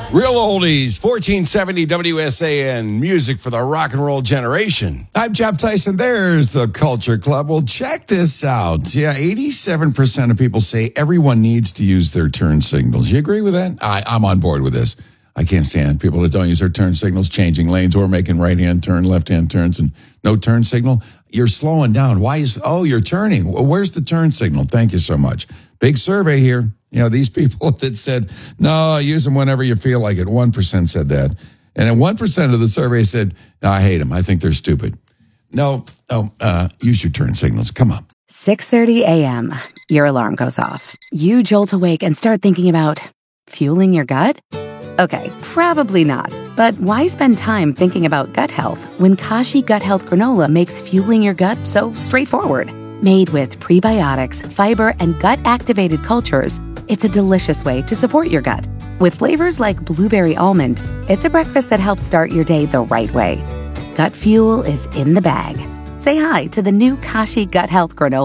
Real oldies, 1470 WSAN, music for the rock and roll generation. I'm Jeff Tyson. There's the Culture Club. Well, check this out. Yeah, 87% of people say everyone needs to use their turn signals. You agree with that? I'm on board with this. I can't stand people that don't use their turn signals, changing lanes or making right-hand turn, left-hand turns, and no turn signal. You're slowing down. You're turning. Well, where's the turn signal? Thank you so much. Big survey here. You know, these people that said, no, use them whenever you feel like it. 1% said that. And then 1% of the survey said, no, I hate them. I think they're stupid. No, use your turn signals. Come on. 6:30 a.m. Your alarm goes off. You jolt awake and start thinking about fueling your gut? Okay, probably not. But why spend time thinking about gut health when Kashi Gut Health Granola makes fueling your gut so straightforward? Made with prebiotics, fiber, and gut-activated cultures, it's a delicious way to support your gut. With flavors like blueberry almond, it's a breakfast that helps start your day the right way. Gut fuel is in the bag. Say hi to the new Kashi Gut Health Granola.